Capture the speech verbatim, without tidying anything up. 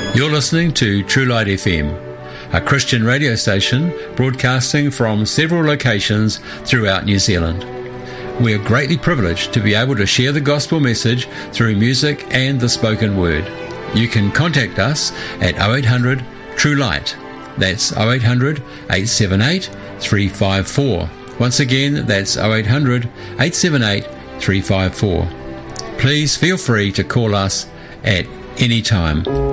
You're listening to True Light F M, a Christian radio station broadcasting from several locations throughout New Zealand. We are greatly privileged to be able to share the gospel message through music and the spoken word. You can contact us at oh eight hundred True Light. That's oh eight hundred, eight seven eight, three five four. Once again, that's oh eight hundred, eight seven eight, three five four. Please feel free to call us at any time.